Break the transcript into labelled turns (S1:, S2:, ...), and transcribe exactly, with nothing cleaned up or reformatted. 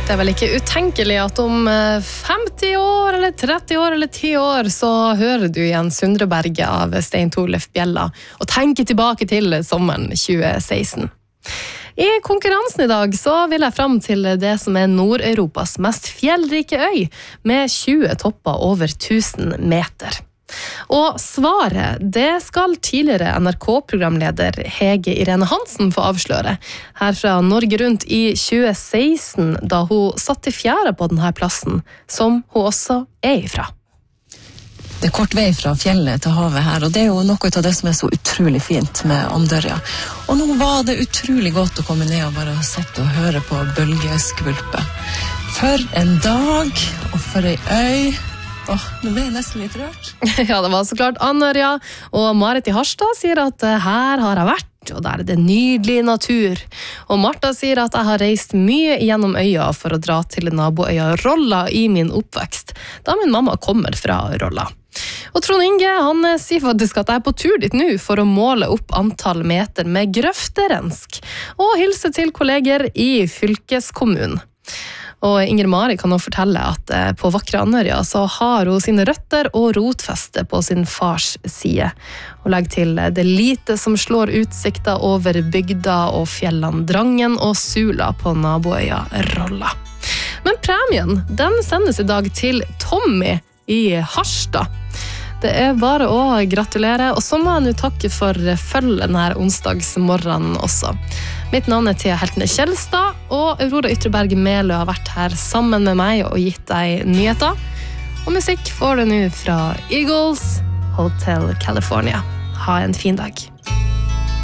S1: Det er vel ikke utenkelig at om femti år, eller tretti år, eller ti år, så hører du igjen Sundreberget av Stein Torleif Bjella, og tenker tilbake til sommeren tjue seksten. I konkurransen i dag så vil jeg frem til det som er Nord-Europas mest fjellrike øy, med tjue topper over tusen meter. Og svaret, det skal tidligere N R K-programleder Hege Irene Hansen få avsløre, her fra Norge Rundt i tjue seksten, da hun satt i fjæra på denne plassen, som hun også er ifra.
S2: Det er kort vei fra fjellet til havet her, og det er jo noe av det som er så utrolig fint med Andørja. Og nå var det utrolig godt å komme ned og bare sitte og høre på bølgeskvulpet. For en dag, og for en øy. Åh, nå ble jeg nesten litt rørt.
S1: Ja, det var så klart Andørja, og Marit i Harstad sier at her har jeg vært, og der er det nydelig natur. Og Martha sier at jeg har reist mye gjennom øya for å dra til naboøya Rolla i min oppvekst, da min mamma kommer fra Rolla. Og Trond Inge, han sier faktisk at jeg er på tur dit nå for å måle opp antall meter med grøfterensk, og hilse til kolleger i fylkeskommunen. Og Inger Mari kan også fortelle at på vakre Andørja så har hun sine røtter og rotfeste på sin fars side. Og legger til det lite som slår utsikta over bygda og fjellene Drangen og Sula på naboøya Rolla. Men premien, den sendes i dag til Tommy i Harstad. Det er bare å gratulere, og så må jeg nå takke for følgen denne onsdagsmorgenen også. Mitt navn er Thea Heltene Kjellstad, og Aurora Ytreberg Melø har vært her sammen med meg og gitt deg nyheter. Og musikk får du nå fra Eagles, Hotel California. Ha en fin dag.